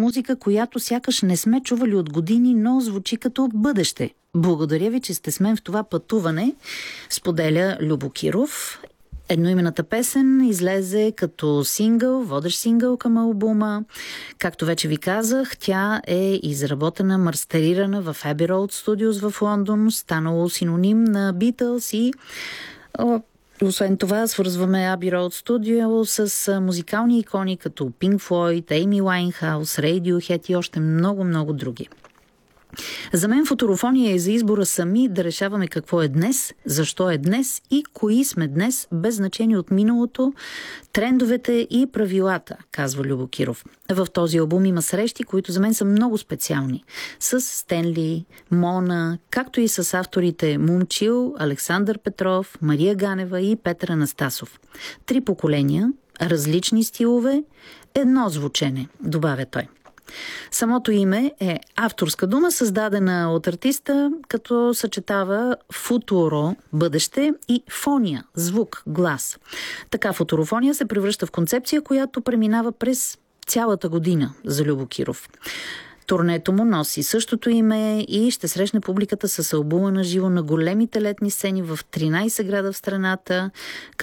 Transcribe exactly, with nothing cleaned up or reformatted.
музика, която сякаш не сме чували от години, но звучи като бъдеще. Благодаря ви, че сте с мен в това пътуване, споделя Любо Киров. Едноимената песен излезе като сингъл, водещ сингъл към албума. Както вече ви казах, тя е изработена, мастерирана в Abbey Road Studios в Лондон, станало синоним на Beatles и освен това свързваме Abbey Road Studio с музикални икони като Pink Floyd, Amy Winehouse, Radiohead и още много-много други. За мен футурофония е за избора сами да решаваме какво е днес, защо е днес и кои сме днес, без значение от миналото, трендовете и правилата, казва Любо Киров. В този албум има срещи, които за мен са много специални. С Стенли, Мона, както и с авторите Момчил, Александър Петров, Мария Ганева и Петър Анастасов. Три поколения, различни стилове, едно звучене, добавя той. Самото име е авторска дума, създадена от артиста, като съчетава футуро, бъдеще, и фония, звук, глас. Така футурофония се превръща в концепция, която преминава през цялата година за Любо Киров. Турнето му носи същото име и ще срещне публиката с албума на живо на големите летни сцени в тринайсет града в страната,